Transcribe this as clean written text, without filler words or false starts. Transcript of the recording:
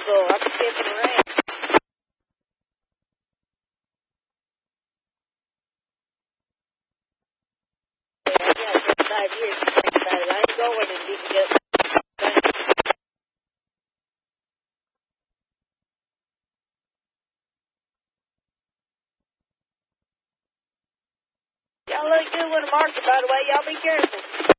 bull. I'm skipping around. I got 5 years to think about it. I ain't going and digging up. Y'all look good with a marker, by the way. Y'all be careful.